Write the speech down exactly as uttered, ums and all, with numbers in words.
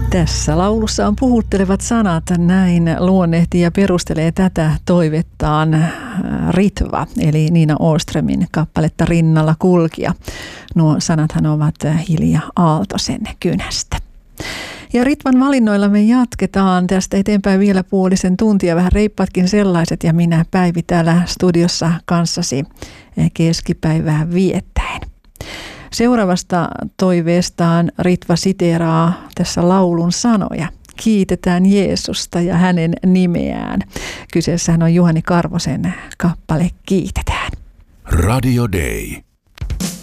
Tässä laulussa on puhuttelevat sanat, näin luonnehtii ja perustelee tätä toivettaan Ritva, eli Niina Åströmin kappaletta Rinnalla kulkija. Nuo sanathan ovat Hilja Aaltosen kynästä. Ja Ritvan valinnoilla me jatketaan tästä eteenpäin vielä puolisen tuntia, vähän reippaatkin sellaiset, ja minä Päivi täällä studiossa kanssasi keskipäivää viettäen. Seuraavasta toiveestaan Ritva siteeraa tässä laulun sanoja. Kiitetään Jeesusta ja hänen nimeään. Kyseessähän on Juhani Karvosen kappale Kiitetään. Radio Day.